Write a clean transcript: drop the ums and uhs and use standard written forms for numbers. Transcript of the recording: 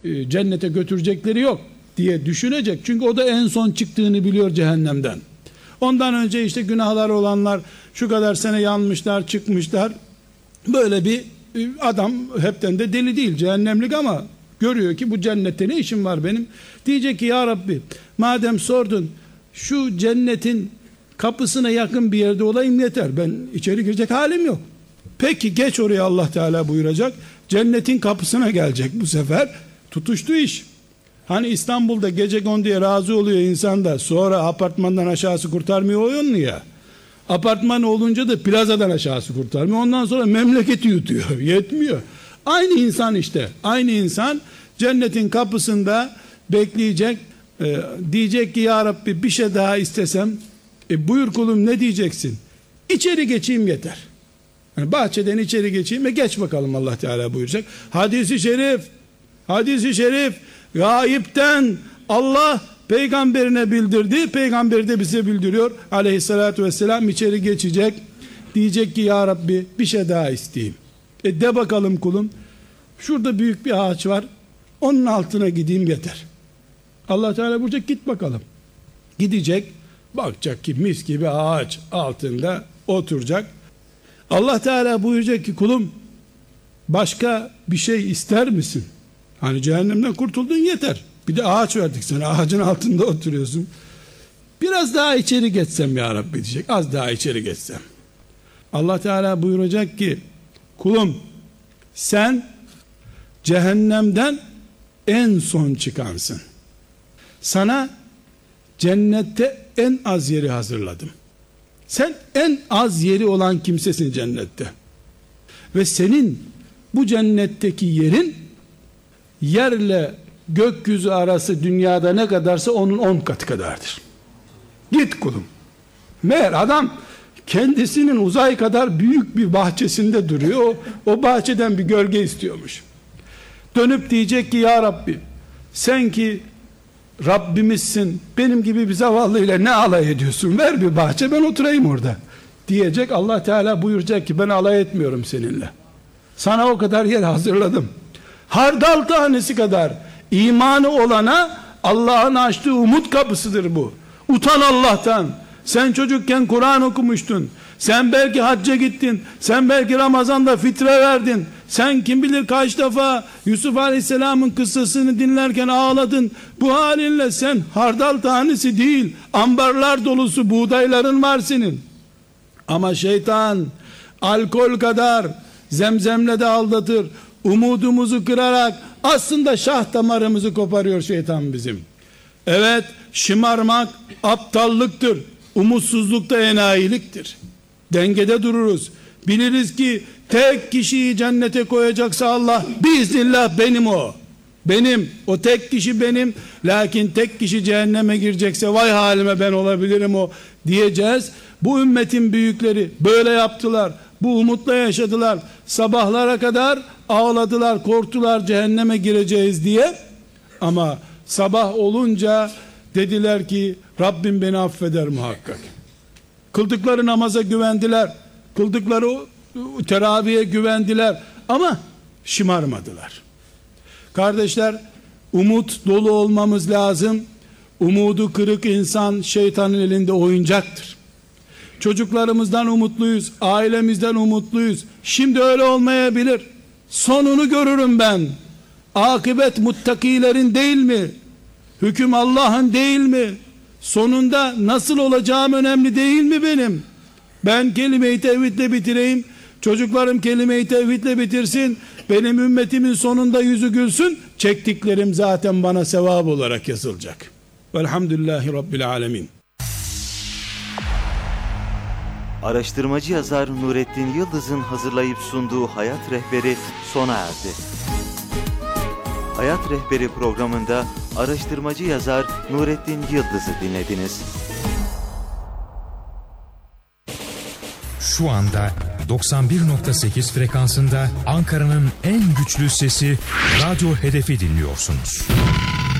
cennete götürecekleri yok diye düşünecek. Çünkü o da en son çıktığını biliyor cehennemden. Ondan önce işte günahlar olanlar şu kadar sene yanmışlar, çıkmışlar. Böyle bir adam hepten de deli değil, cehennemlik, ama görüyor ki bu cennette ne işim var benim? Diyecek ki ya Rabbi, madem sordun, şu cennetin kapısına yakın bir yerde olayım yeter. Ben içeri girecek halim yok. Peki geç oraya, Allah Teala buyuracak. Cennetin kapısına gelecek bu sefer. Tutuştu iş. Hani İstanbul'da gecekonduya razı oluyor insan da sonra apartmandan aşağısı kurtarmıyor oyun ya. Apartman olunca da plazadan aşağısı kurtarmıyor. Ondan sonra memleketi yutuyor. Yetmiyor. Aynı insan işte. Aynı insan cennetin kapısında bekleyecek. Diyecek ki ya Rabbi bir şey daha istesem. Buyur kulum, ne diyeceksin? İçeri geçeyim yeter. Yani bahçeden içeri geçeyim ve geç bakalım, Allah Teala buyuracak. Hadis-i şerif gayipten Allah peygamberine bildirdi. Peygamber de bize bildiriyor. Aleyhissalatü vesselam içeri geçecek. Diyecek ki ya Rabbi bir şey daha isteyeyim. De bakalım kulum. Şurada büyük bir ağaç var. Onun altına gideyim yeter. Allah Teala buyuracak git bakalım. Gidecek. Bakacak ki mis gibi ağaç altında oturacak. Allah Teala buyuracak ki kulum başka bir şey ister misin? Hani cehennemden kurtuldun yeter. Bir de ağaç verdik sana. Ağacın altında oturuyorsun. Biraz daha içeri geçsem ya Rabbi diyecek. Az daha içeri geçsem. Allah Teala buyuracak ki kulum sen cehennemden en son çıkansın. Sana cennette en az yeri hazırladım. Sen en az yeri olan kimsesin cennette. Ve senin bu cennetteki yerin yerle gökyüzü arası dünyada ne kadarsa onun 10 katı kadardır. Git kulum. Meğer adam kendisinin uzay kadar büyük bir bahçesinde duruyor. O bahçeden bir gölge istiyormuş. Dönüp diyecek ki ya Rabbi sen ki Rabbimizsin, benim gibi bir zavallıyla ne alay ediyorsun? Ver bir bahçe, ben oturayım orada. Diyecek. Allah Teala buyuracak ki ben alay etmiyorum seninle. Sana o kadar yer hazırladım. Hardal tanesi kadar imanı olana Allah'ın açtığı umut kapısıdır bu. Utan Allah'tan. Sen çocukken Kur'an okumuştun. Sen belki hacca gittin. Sen belki Ramazan'da fitre verdin. Sen kim bilir kaç defa Yusuf Aleyhisselam'ın kıssasını dinlerken ağladın. Bu halinle sen hardal tanesi değil, ambarlar dolusu buğdayların var senin. Ama şeytan alkol kadar zemzemle de aldatır. Umudumuzu kırarak aslında şah damarımızı koparıyor şeytan bizim. Evet, şımarmak aptallıktır. Umutsuzluk da enayiliktir. Dengede dururuz. Biliriz ki tek kişiyi cennete koyacaksa Allah, biiznillah benim o. Benim. O tek kişi benim. Lakin tek kişi cehenneme girecekse vay halime ben olabilirim o diyeceğiz. Bu ümmetin büyükleri böyle yaptılar. Bu umutla yaşadılar. Sabahlara kadar ağladılar, korktular cehenneme gireceğiz diye. Ama sabah olunca dediler ki Rabbim beni affeder muhakkak. Kıldıkları namaza güvendiler. Kıldıkları teraviye güvendiler. Ama şımarmadılar. Kardeşler, umut dolu olmamız lazım. Umudu kırık insan şeytanın elinde oyuncaktır. Çocuklarımızdan umutluyuz, ailemizden umutluyuz. Şimdi öyle olmayabilir. Sonunu görürüm ben. Akıbet muttakilerin değil mi? Hüküm Allah'ın değil mi? Sonunda nasıl olacağım önemli değil mi benim? Ben kelime-i tevhidle bitireyim. Çocuklarım kelime-i tevhidle bitirsin. Benim ümmetimin sonunda yüzü gülsün. Çektiklerim zaten bana sevap olarak yazılacak. Velhamdülillahi Rabbil alemin. Araştırmacı yazar Nurettin Yıldız'ın hazırlayıp sunduğu Hayat Rehberi sona erdi. Hayat Rehberi programında araştırmacı yazar Nurettin Yıldız'ı dinlediniz. Şu anda 91.8 frekansında Ankara'nın en güçlü sesi Radyo Hedef'i dinliyorsunuz.